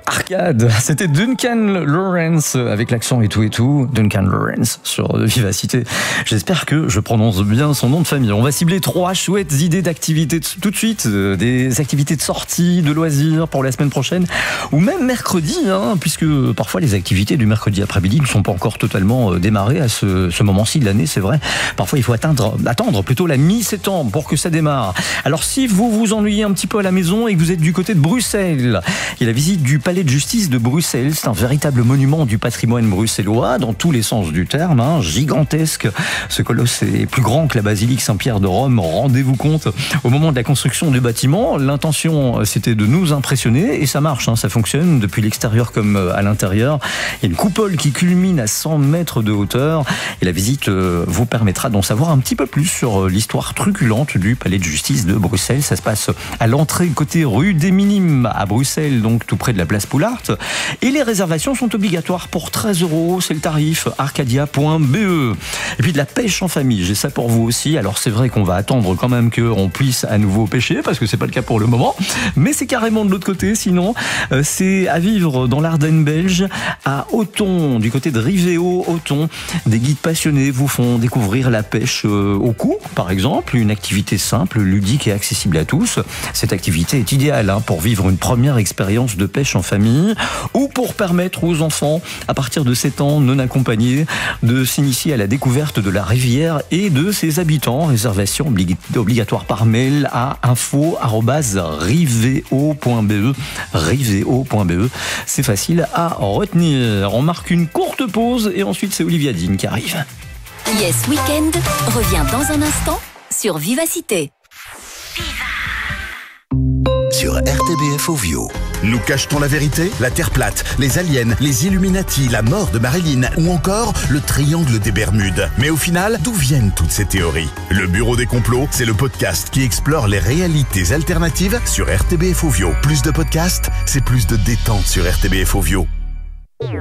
Arcade, c'était Duncan Lawrence avec l'accent et tout, Duncan Lawrence sur Vivacité. J'espère que je prononce bien son nom de famille. On va cibler 3 chouettes idées d'activités tout de suite, des activités de sortie, de loisirs pour la semaine prochaine, ou même mercredi, puisque parfois les activités du mercredi après-midi ne sont pas encore totalement démarrées à ce moment-ci de l'année, c'est vrai. Parfois il faut attendre plutôt la mi-septembre pour que ça démarre. Alors si vous vous ennuyez un petit peu à la maison et que vous êtes du côté de Bruxelles, il y a la visite du Palais de justice de Bruxelles. C'est un véritable monument du patrimoine bruxellois dans tous les sens du terme, gigantesque. Ce colosse est plus grand que la basilique Saint-Pierre de Rome. Rendez-vous compte, au moment de la construction du bâtiment, l'intention c'était de nous impressionner et ça marche, ça fonctionne depuis l'extérieur comme à l'intérieur. Il y a une coupole qui culmine à 100 mètres de hauteur et la visite vous permettra d'en savoir un petit peu plus sur l'histoire truculente du Palais de justice de Bruxelles. Ça se passe à l'entrée côté rue des Minimes à Bruxelles, donc tout près de la place Poulart. Et les réservations sont obligatoires pour 13 €, c'est le tarif arcadia.be. Et puis de la pêche en famille, j'ai ça pour vous aussi. Alors c'est vrai qu'on va attendre quand même qu'on puisse à nouveau pêcher, parce que c'est pas le cas pour le moment, mais c'est carrément de l'autre côté. Sinon, c'est à vivre dans l'Ardenne belge, à Othon, du côté de Rivéo, Othon. Des guides passionnés vous font découvrir la pêche au cou, par exemple, une activité simple, ludique et accessible à tous. Cette activité est idéale pour vivre une première expérience de pêche en famille, ou pour permettre aux enfants à partir de 7 ans non accompagnés de s'initier à la découverte de la rivière et de ses habitants. Réservation obligatoire par mail à info@riveo.be. Riveo.be, c'est facile à retenir. On marque une courte pause et ensuite c'est Olivia Dean qui arrive. Yes Weekend revient dans un instant sur Vivacité. Sur RTBF Ovio. Nous cache-t-on la vérité? La Terre plate, les aliens, les Illuminati, la mort de Marilyn ou encore le triangle des Bermudes. Mais au final, d'où viennent toutes ces théories? Le Bureau des complots, c'est le podcast qui explore les réalités alternatives sur RTBF Ovio. Plus de podcasts, c'est plus de détente sur RTBF Ovio.